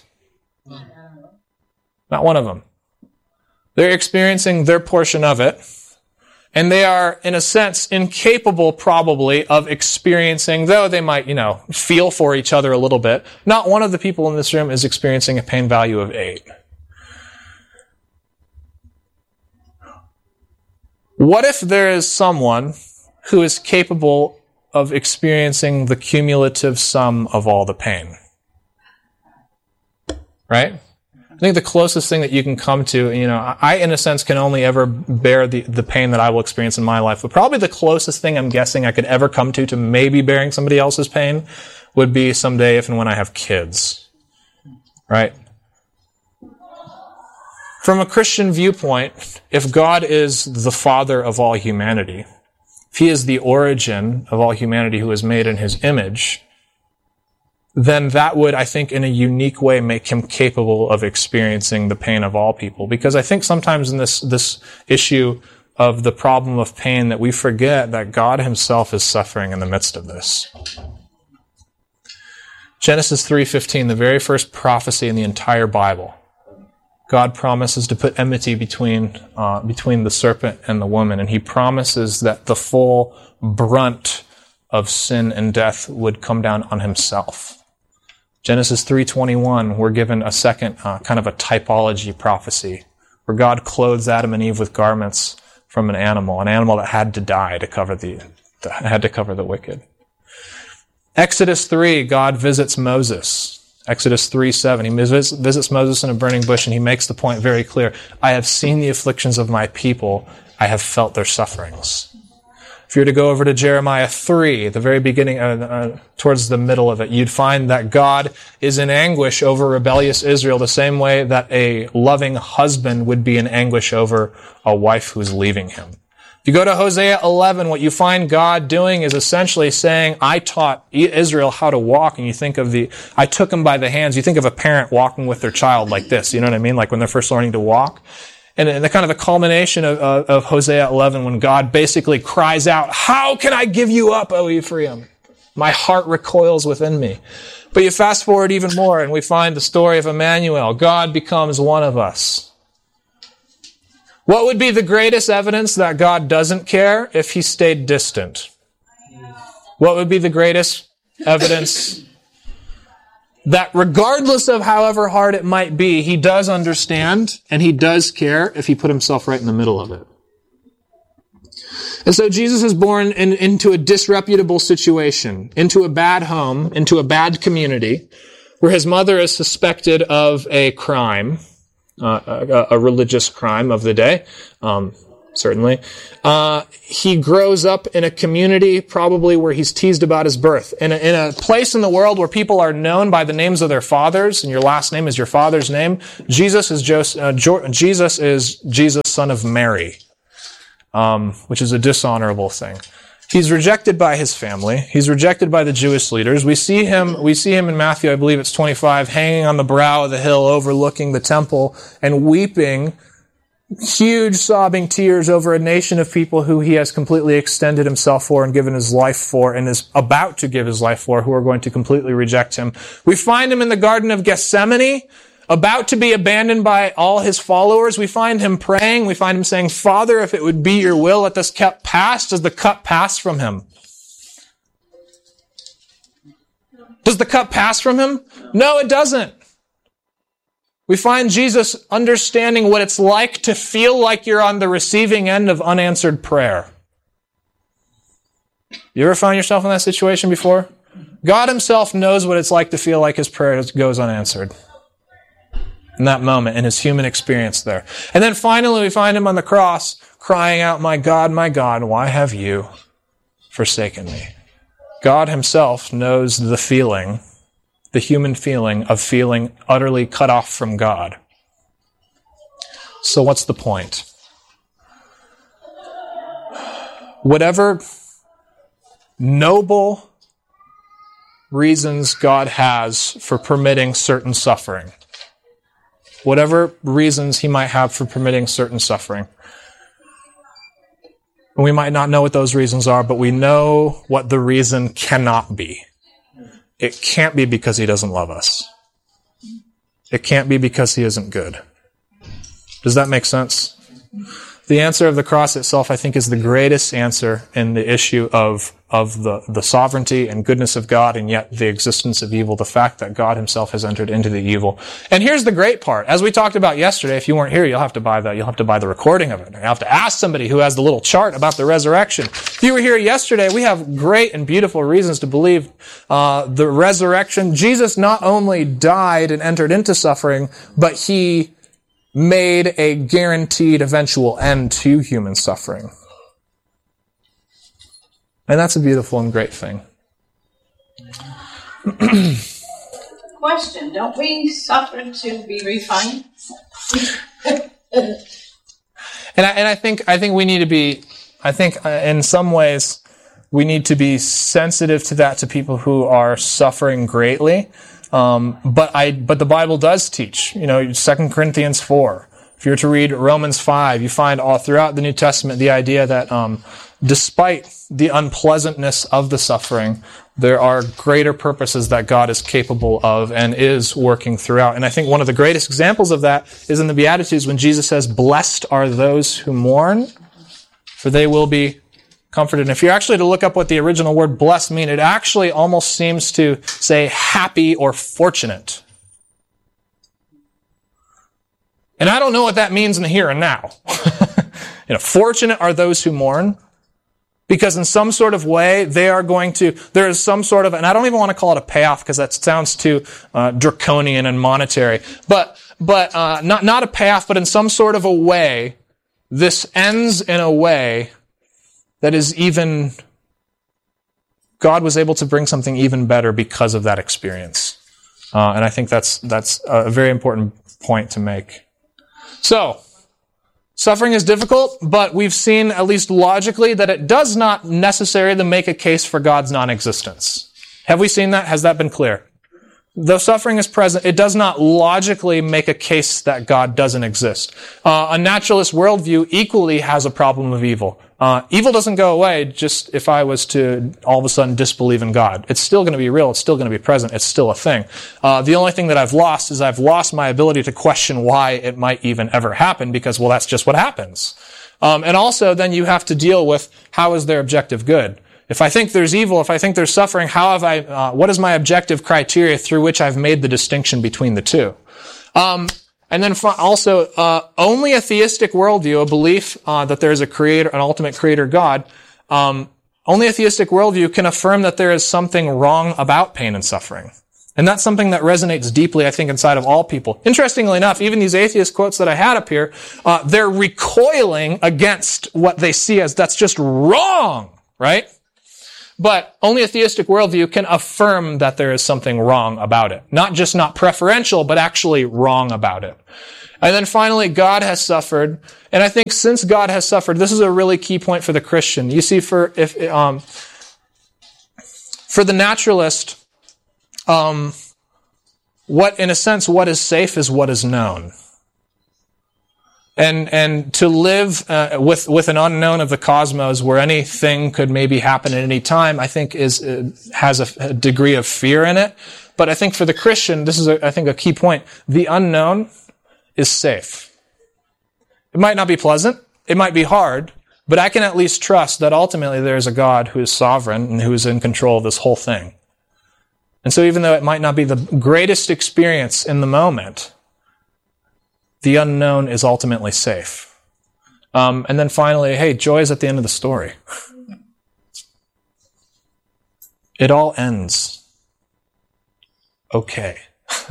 [SPEAKER 2] Not one of them. They're experiencing their portion of it. And they are, in a sense, incapable, probably, of experiencing, though they might, you know, feel for each other a little bit. Not one of the people in this room is experiencing a pain value of eight. What if there is someone who is capable of experiencing the cumulative sum of all the pain? Right? I think the closest thing that you can come to, you know, I, in a sense, can only ever bear the, the pain that I will experience in my life. But probably the closest thing I'm guessing I could ever come to to maybe bearing somebody else's pain would be someday if and when I have kids. Right? From a Christian viewpoint, if God is the Father of all humanity, if He is the origin of all humanity who is made in His image, then that would, I think, in a unique way make Him capable of experiencing the pain of all people. Because I think sometimes in this, this issue of the problem of pain that we forget that God Himself is suffering in the midst of this. Genesis three fifteen, the very first prophecy in the entire Bible. God promises to put enmity between, uh, between the serpent and the woman, and He promises that the full brunt of sin and death would come down on Himself. Genesis three twenty-one, we're given a second uh, kind of a typology prophecy where God clothes Adam and Eve with garments from an animal, an animal that had to die to cover the, that had to cover the wicked. Exodus three, God visits Moses. Exodus three seven, He visits, visits Moses in a burning bush, and He makes the point very clear. I have seen the afflictions of my people. I have felt their sufferings. If you were to go over to Jeremiah three, the very beginning, uh, uh, towards the middle of it, you'd find that God is in anguish over rebellious Israel the same way that a loving husband would be in anguish over a wife who's leaving him. If you go to Hosea eleven, what you find God doing is essentially saying, I taught Israel how to walk, and you think of the, I took them by the hands. You think of a parent walking with their child like this, you know what I mean? Like when they're first learning to walk. And the kind of the culmination of, uh, of Hosea eleven, when God basically cries out, how can I give you up, O Ephraim? My heart recoils within me. But you fast forward even more, and we find the story of Emmanuel. God becomes one of us. What would be the greatest evidence that God doesn't care? If He stayed distant. What would be the greatest evidence that regardless of however hard it might be, He does understand and He does care if He put Himself right in the middle of it? And so Jesus is born in, into a disreputable situation, into a bad home, into a bad community, where his mother is suspected of a crime, uh, a, a religious crime of the day, um, certainly. Uh, he grows up in a community probably where he's teased about his birth. In a, in a place in the world where people are known by the names of their fathers, and your last name is your father's name, Jesus is, Joseph, uh, jo- Jesus, is Jesus, son of Mary. Um, which is a dishonorable thing. He's rejected by his family. He's rejected by the Jewish leaders. We see him, we see him in Matthew, I believe it's twenty-five, hanging on the brow of the hill overlooking the temple and weeping huge sobbing tears over a nation of people who he has completely extended himself for and given his life for and is about to give his life for, who are going to completely reject him. We find him in the Garden of Gethsemane, about to be abandoned by all his followers. We find him praying. We find him saying, Father, if it would be your will, let this cup pass. Does the cup pass from him? Does the cup pass from him? No, it doesn't. We find Jesus understanding what it's like to feel like you're on the receiving end of unanswered prayer. You ever found yourself in that situation before? God himself knows what it's like to feel like his prayer goes unanswered. In that moment, in his human experience there. And then finally we find him on the cross crying out, my God, my God, why have you forsaken me? God himself knows the feeling, the human feeling of feeling utterly cut off from God. So what's the point? Whatever noble reasons God has for permitting certain suffering, whatever reasons he might have for permitting certain suffering. We might not know what those reasons are, but we know what the reason cannot be. It can't be because he doesn't love us. It can't be because he isn't good. Does that make sense? The answer of the cross itself, I think, is the greatest answer in the issue of, of the, the sovereignty and goodness of God, and yet the existence of evil, the fact that God himself has entered into the evil. And here's the great part. As we talked about yesterday, if you weren't here, you'll have to buy the, you'll have to buy the recording of it. You'll have to ask somebody who has the little chart about the resurrection. If you were here yesterday, we have great and beautiful reasons to believe, uh, the resurrection. Jesus not only died and entered into suffering, but he made a guaranteed eventual end to human suffering. And that's a beautiful and great thing.
[SPEAKER 5] Question, don't we suffer to be refined?
[SPEAKER 2] and I, and I think I think we need to be, I think uh, in some ways, we need to be sensitive to that, to people who are suffering greatly. Um, but I, but the Bible does teach, you know, Second Corinthians four. If you're to read Romans five, you find all throughout the New Testament the idea that, um, despite the unpleasantness of the suffering, there are greater purposes that God is capable of and is working throughout. And I think one of the greatest examples of that is in the Beatitudes when Jesus says, blessed are those who mourn, for they will be comforted. And if you're actually to look up what the original word blessed means, it actually almost seems to say happy or fortunate. And I don't know what that means in the here and now. You know, fortunate are those who mourn, because in some sort of way they are going to, there is some sort of, and I don't even want to call it a payoff because that sounds too uh, draconian and monetary, but but uh, not not a payoff, but in some sort of a way, this ends in a way that is even, God was able to bring something even better because of that experience. Uh, and I think that's that's a very important point to make. So, suffering is difficult, but we've seen, at least logically, that it does not necessarily make a case for God's non-existence. Have we seen that? Has that been clear? Though suffering is present, it does not logically make a case that God doesn't exist. Uh, a naturalist worldview equally has a problem of evil. Uh, evil doesn't go away just if I was to all of a sudden disbelieve in God. It's still going to be real. It's still going to be present. It's still a thing. Uh, the only thing that I've lost is I've lost my ability to question why it might even ever happen, because, well, that's just what happens. Um, and also then you have to deal with, how is their objective good? If I think there's evil, if I think there's suffering, how have I, uh, what is my objective criteria through which I've made the distinction between the two? Um, And then also, uh, only a theistic worldview, a belief uh, that there is a creator, an ultimate creator God, um, only a theistic worldview can affirm that there is something wrong about pain and suffering. And that's something that resonates deeply, I think, inside of all people. Interestingly enough, even these atheist quotes that I had up here, uh, they're recoiling against what they see as that's just wrong, right? But only a theistic worldview can affirm that there is something wrong about it. Not just not preferential, but actually wrong about it. And then finally, God has suffered. And I think since God has suffered, this is a really key point for the Christian. You see, for if um, for the naturalist, um, what in a sense, what is safe is what is known. And and to live uh, with with an unknown of the cosmos, where anything could maybe happen at any time, I think is uh, has a, a degree of fear in it. But I think for the Christian, this is a, I think a key point: the unknown is safe. It might not be pleasant, it might be hard, but I can at least trust that ultimately there is a God who is sovereign and who is in control of this whole thing. And so, even though it might not be the greatest experience in the moment, the unknown is ultimately safe. Um, and then finally, hey, joy is at the end of the story. It all ends okay.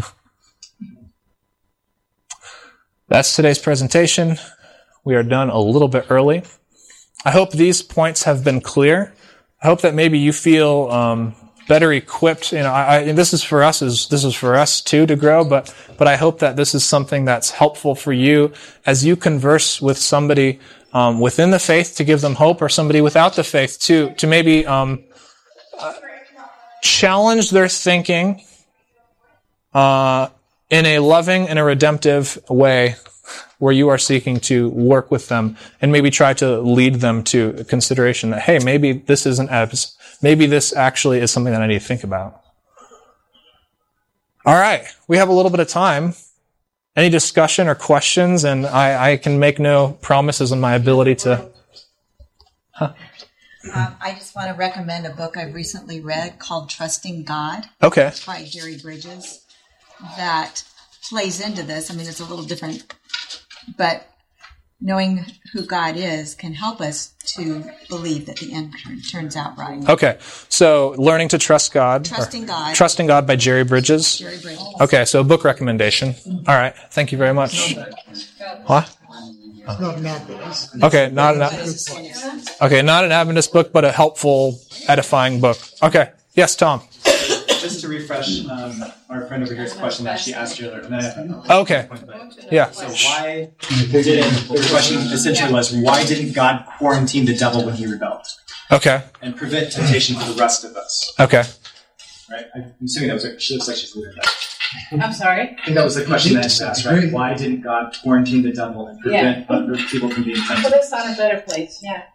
[SPEAKER 2] That's today's presentation. We are done a little bit early. I hope these points have been clear. I hope that maybe you feel um, better equipped. You know, I, I, and this is for us. Is this is for us too to grow. But but I hope that this is something that's helpful for you as you converse with somebody um, within the faith to give them hope, or somebody without the faith to to maybe um, uh, challenge their thinking uh, in a loving and a redemptive way, where you are seeking to work with them and maybe try to lead them to consideration that, hey, maybe this isn't as, maybe this actually is something that I need to think about. All right. We have a little bit of time. Any discussion or questions? And I, I can make no promises on my ability to... Huh?
[SPEAKER 11] Um, I just want to recommend a book I've recently read called Trusting God.
[SPEAKER 2] Okay.
[SPEAKER 11] By Jerry Bridges. That plays into this. I mean, it's a little different, but knowing who God is can help us to believe that the end turns out right.
[SPEAKER 2] Okay, so learning to trust God.
[SPEAKER 11] Trusting God.
[SPEAKER 2] Trusting God by Jerry Bridges.
[SPEAKER 11] Jerry Bridges.
[SPEAKER 2] Okay, so a book recommendation. All right, thank you very much. What?
[SPEAKER 3] Not an Adventist.
[SPEAKER 2] Okay, not an Okay, not an Adventist book, but a helpful, edifying book. Okay, yes, Tom.
[SPEAKER 1] Just to refresh um, our friend over here's question that she asked earlier. And then
[SPEAKER 2] okay. Yeah.
[SPEAKER 1] So why didn't, the question essentially was, why didn't God quarantine the devil when he rebelled?
[SPEAKER 2] Okay.
[SPEAKER 1] And prevent temptation for the rest of us?
[SPEAKER 2] Okay.
[SPEAKER 1] Right? I'm assuming that was it. She looks like she's leaving that.
[SPEAKER 4] I'm sorry?
[SPEAKER 1] I think that was the question that she asked, right? Why didn't God quarantine the devil and prevent
[SPEAKER 4] yeah.
[SPEAKER 1] other people from being tempted?
[SPEAKER 4] Put us on a better place, yeah.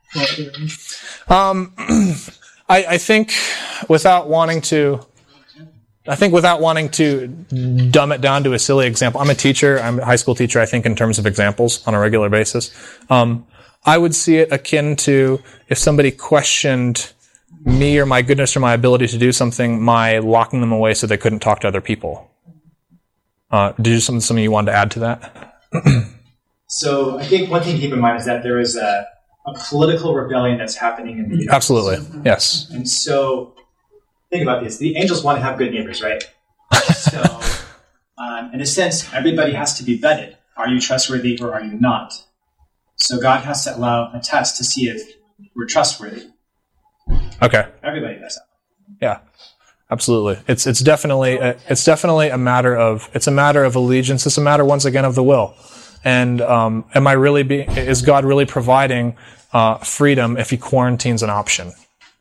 [SPEAKER 2] Um, I, I think without wanting to I think without wanting to dumb it down to a silly example, I'm a teacher, I'm a high school teacher, I think in terms of examples on a regular basis. Um, I would see it akin to if somebody questioned me or my goodness or my ability to do something, my locking them away so they couldn't talk to other people. Uh, did you something, something you wanted to add to that?
[SPEAKER 1] So I think one thing to keep in mind is that there is a, a political rebellion that's happening in the universe.
[SPEAKER 2] Absolutely, yes.
[SPEAKER 1] And so think about this. The angels want to have good neighbors, right? So, um, in a sense, everybody has to be vetted. Are you trustworthy or are you not? So God has to allow a test to see if we're trustworthy.
[SPEAKER 2] Okay.
[SPEAKER 1] Everybody does that.
[SPEAKER 2] Yeah, absolutely. It's it's definitely a, it's definitely a matter of it's a matter of allegiance. It's a matter once again of the will. And um, am I really being? Is God really providing uh, freedom if He quarantines an option?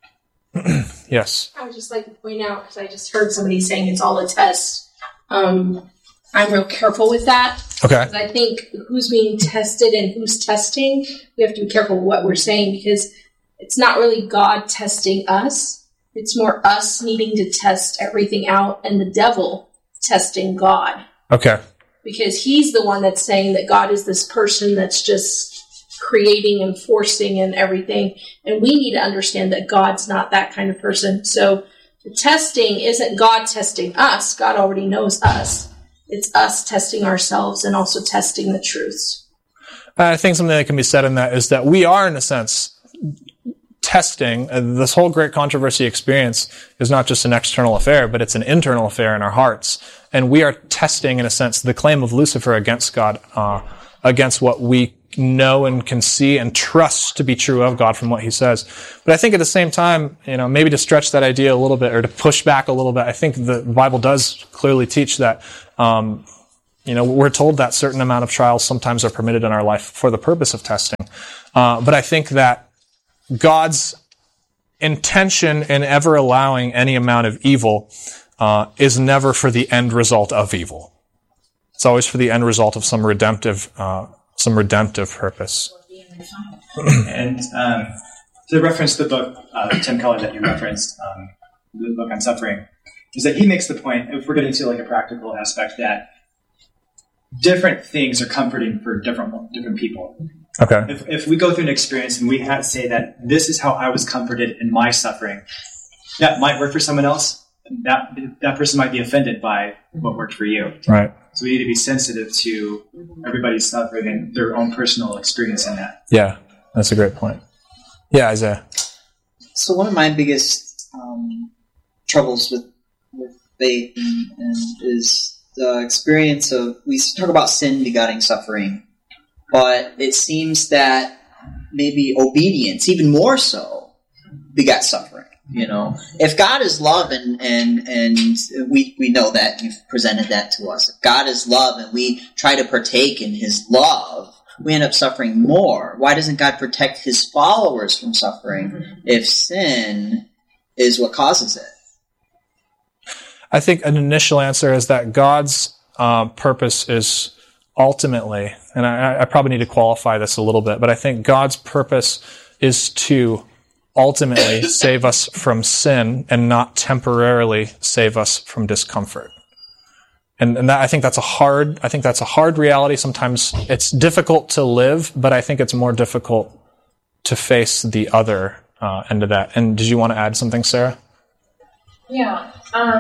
[SPEAKER 2] Yes.
[SPEAKER 5] I would just like to point out, because I just heard somebody saying it's all a test. Um, I'm real careful with that.
[SPEAKER 2] Okay.
[SPEAKER 5] Because I think who's being tested and who's testing, we have to be careful with what we're saying, because it's not really God testing us. It's more us needing to test everything out and the devil testing God.
[SPEAKER 2] Okay.
[SPEAKER 5] Because he's the one that's saying that God is this person that's just creating and forcing and everything. And we need to understand that God's not that kind of person. So the testing isn't God testing us. God already knows us. it's us testing ourselves and also testing the truths.
[SPEAKER 2] I think something that can be said in that is that we are, in a sense, testing. Uh, this whole great controversy experience is not just an external affair, but it's an internal affair in our hearts. And we are testing, in a sense, the claim of Lucifer against God, uh, against what we know and can see and trust to be true of God from what he says. But I think at the same time, you know, maybe to stretch that idea a little bit or to push back a little bit, I think the Bible does clearly teach that, um, you know, we're told that certain amount of trials sometimes are permitted in our life for the purpose of testing. Uh, but I think that God's intention in ever allowing any amount of evil uh, is never for the end result of evil. It's always for the end result of some redemptive uh some redemptive purpose.
[SPEAKER 1] And um, to reference the book, uh, Tim Keller, that you referenced, um, the book on suffering, is that he makes the point, if we're getting to like a practical aspect, that different things are comforting for different different people.
[SPEAKER 2] Okay.
[SPEAKER 1] If, if we go through an experience and we had to say that this is how I was comforted in my suffering, that might work for someone else. That that person might be offended by what worked for you.
[SPEAKER 2] Right.
[SPEAKER 1] So we need to be sensitive to everybody's suffering and their own personal experience in that.
[SPEAKER 2] Yeah, that's a great point. Yeah, Isaiah.
[SPEAKER 12] So one of my biggest um, troubles with with faith and, and is the experience of, we talk about sin begetting suffering, but it seems that maybe obedience, even more so, begat suffering. You know, if God is love and, and, and we, we know that, you've presented that to us. If God is love and we try to partake in his love, we end up suffering more. Why doesn't God protect his followers from suffering if sin is what causes it?
[SPEAKER 2] I think an initial answer is that God's uh, purpose is ultimately, and I, I probably need to qualify this a little bit, but I think God's purpose is to ultimately save us from sin and not temporarily save us from discomfort. And, and that, I think that's a hard, I think that's a hard reality. Sometimes it's difficult to live, but I think it's more difficult to face the other uh, end of that. And did you want to add something, Sarah?
[SPEAKER 8] Yeah. Um,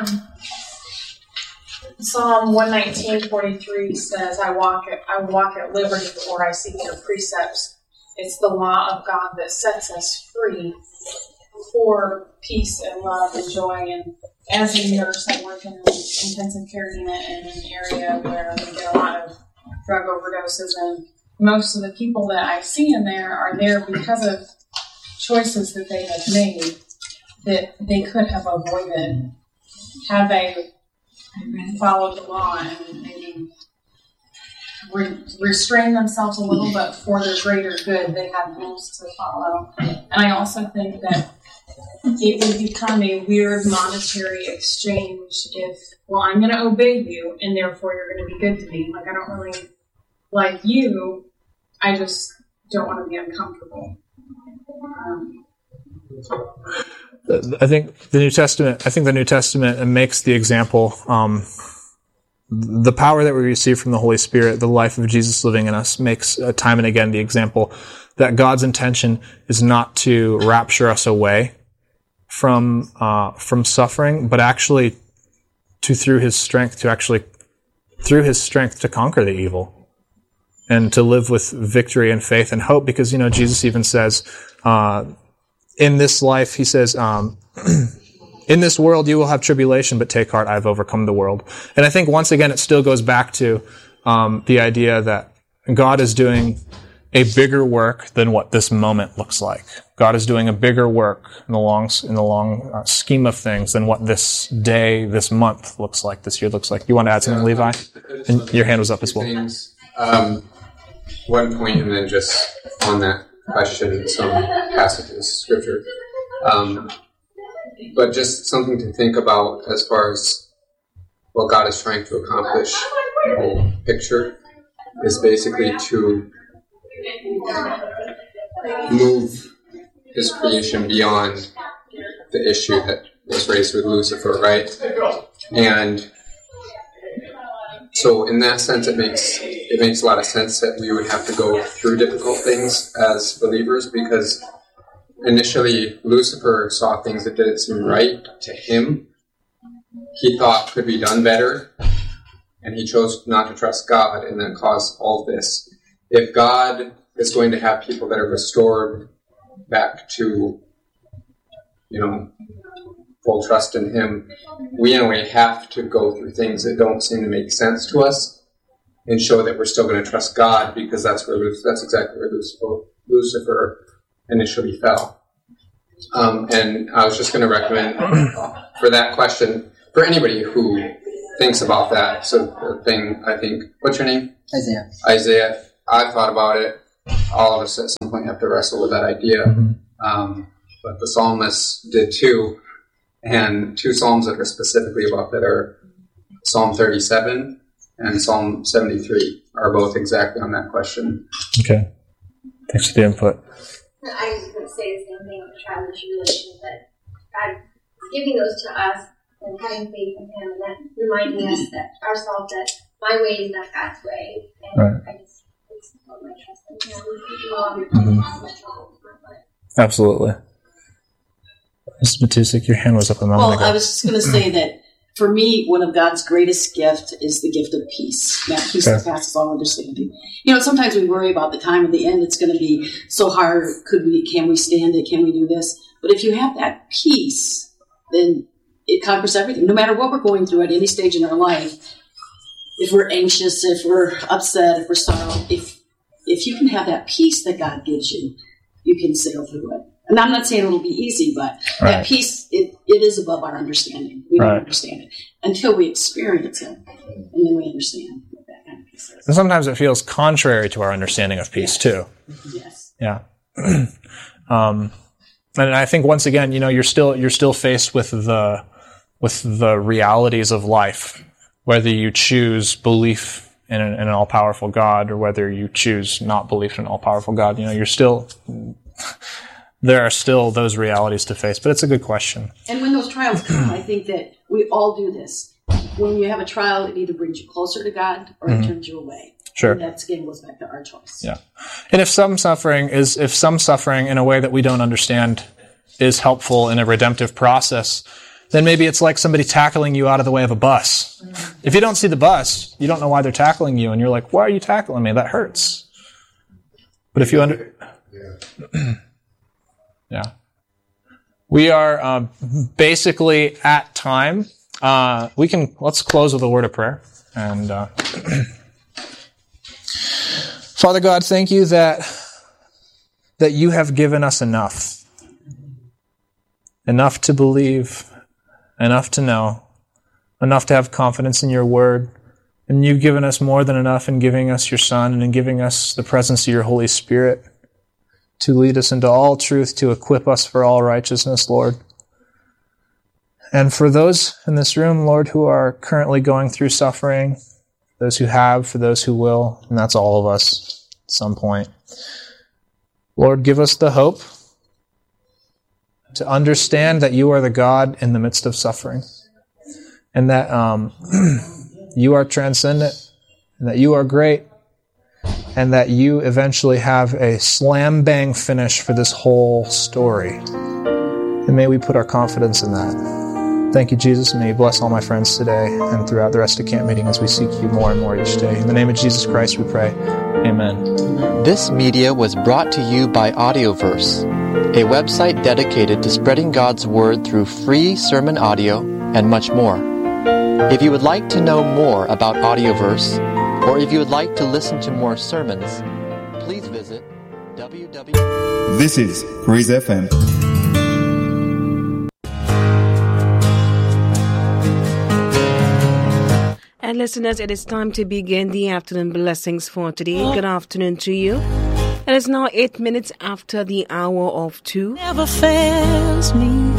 [SPEAKER 8] Psalm one nineteen forty-three says, I walk at, I walk at liberty before I seek your precepts. It's the law of God that sets us free for peace and love and joy. And as a nurse, I work in an intensive care unit in an area where we get a lot of drug overdoses. And most of the people that I see in there are there because of choices that they have made that they could have avoided had they followed the law and maybe Re- restrain themselves a little, but for their greater good, they have rules to follow. And I also think that it would become a weird monetary exchange if, well, I'm going to obey you, and therefore you're going to be good to me. Like, I don't really like you, I just don't want to be uncomfortable. Um,
[SPEAKER 2] I think the New Testament, I think the New Testament makes the example, um, the power that we receive from the Holy Spirit, the life of Jesus living in us, makes uh, time and again the example that God's intention is not to rapture us away from uh, from suffering, but actually to through His strength to actually through His strength to conquer the evil and to live with victory and faith and hope. Because you know Jesus even says uh, in this life, He says. Um, In this world you will have tribulation, but take heart, I've overcome the world. And I think once again it still goes back to um, the idea that God is doing a bigger work than what this moment looks like. God is doing a bigger work in the long in the long uh, scheme of things than what this day, this month looks like, this year looks like. You want to add something, yeah, Levi? And your hand was up as well.
[SPEAKER 9] Things, um, one point, and then just on that question, some passages of Scripture. Um, But just something to think about as far as what God is trying to accomplish. The whole picture is basically to move His creation beyond the issue that was raised with Lucifer, right? And so in that sense, it makes it makes a lot of sense that we would have to go through difficult things as believers, because initially, Lucifer saw things that didn't seem right to him. He thought could be done better. and he chose not to trust God, and that caused all this. If God is going to have people that are restored back to, you know, full trust in him, we in a way have to go through things that don't seem to make sense to us and show that we're still going to trust God, because that's where that's exactly where Lucifer initially fell. Um, and I was just going to recommend for that question, for anybody who thinks about that, so the thing, I think, what's your name?
[SPEAKER 12] Isaiah.
[SPEAKER 9] Isaiah. I thought about it. All of us at some point have to wrestle with that idea. Mm-hmm. Um, but the psalmists did too. And two psalms that are specifically about that are Psalm thirty-seven and Psalm seventy-three are both exactly on that question.
[SPEAKER 2] Okay. Thanks for the input.
[SPEAKER 10] I was going to say the same thing with the trial and tribulation, that God is giving those to us and having faith in him, and that reminding us that ourselves that my way is not God's way. And right. I just, I just put my trust in him.
[SPEAKER 2] Mm-hmm. Absolutely. Miz Matusik, your hand was up a moment
[SPEAKER 13] well,
[SPEAKER 2] ago.
[SPEAKER 13] I was just going to say that for me, one of God's greatest gifts is the gift of peace. That peace okay. that passes all understanding. You know, sometimes we worry about the time of the end. It's going to be so hard. Could we? Can we stand it? Can we do this? But if you have that peace, then it conquers everything. No matter what we're going through at any stage in our life, if we're anxious, if we're upset, if we're sorrowful, if if you can have that peace that God gives you, you can sail through it. And I'm not saying it'll be easy, but right. that peace, it, it is above our understanding. We don't right. understand it until we experience it, and then we understand what that kind of peace is.
[SPEAKER 2] And sometimes it feels contrary to our understanding of peace,
[SPEAKER 13] yes.
[SPEAKER 2] too.
[SPEAKER 13] Yes.
[SPEAKER 2] Yeah. um, and I think once again, you know, you're still you're still faced with the with the realities of life, whether you choose belief in an, in an all-powerful God or whether you choose not belief in an all-powerful God. You know, you're still. There are still those realities to face, but it's a good question.
[SPEAKER 13] And when those trials come, I think that we all do this. When you have a trial, it either brings you closer to God or mm-hmm. it turns you away.
[SPEAKER 2] Sure.
[SPEAKER 13] And that again goes back to our choice.
[SPEAKER 2] Yeah. And if some suffering is, if some suffering in a way that we don't understand is helpful in a redemptive process, then maybe it's like somebody tackling you out of the way of a bus. Mm-hmm. If you don't see the bus, you don't know why they're tackling you, and you're like, why are you tackling me? That hurts. But if you under... Yeah. Yeah. We are uh, basically at time. Uh, we can, let's close with a word of prayer. And uh, Father God, thank you that that you have given us enough. Enough to believe, enough to know, enough to have confidence in your word. And you've given us more than enough in giving us your Son and in giving us the presence of your Holy Spirit to lead us into all truth, to equip us for all righteousness, Lord. And for those in this room, Lord, who are currently going through suffering, those who have, for those who will, and that's all of us at some point, Lord, give us the hope to understand that you are the God in the midst of suffering, and that um, you are transcendent, and that you are great, and that you eventually have a slam-bang finish for this whole story. And may we put our confidence in that. Thank you, Jesus. May you bless all my friends today and throughout the rest of camp meeting as we seek you more and more each day. In the name of Jesus Christ we pray. Amen.
[SPEAKER 14] This media was brought to you by Audioverse, a website dedicated to spreading God's Word through free sermon audio and much more. If you would like to know more about Audioverse, or if you would like to listen to more sermons, please visit w w w.
[SPEAKER 15] This is Praise F M.
[SPEAKER 16] And listeners, it is time to begin the afternoon blessings for today. Good afternoon to you. It is now eight minutes after the hour of two.
[SPEAKER 17] Never fails me.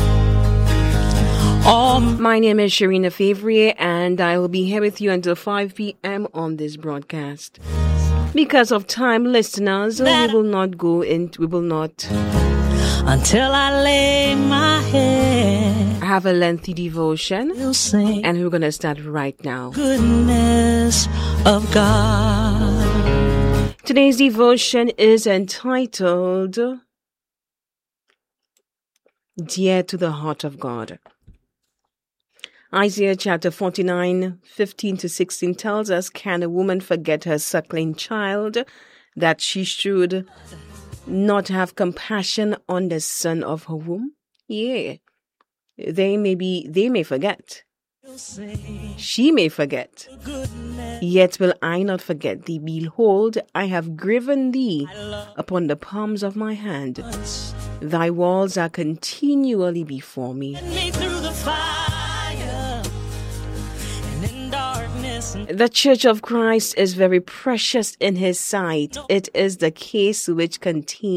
[SPEAKER 16] Um, My name is Sharina Favre, and I will be here with you until five p.m. on this broadcast. Because of time, listeners, we will not go into, we will not...
[SPEAKER 17] Until I lay my head.
[SPEAKER 16] I have a lengthy devotion, and we're going to start right now.
[SPEAKER 17] Goodness of God.
[SPEAKER 16] Today's devotion is entitled, Dear to the Heart of God. Isaiah chapter forty-nine, fifteen to sixteen tells us, can a woman forget her suckling child, that she should not have compassion on the son of her womb? Yea, they may be, they may forget. She may forget. Yet will I not forget thee. Behold, I have graven thee upon the palms of my hand. Thy walls are continually before me. The Church of Christ is very precious in his sight. It is the case which contains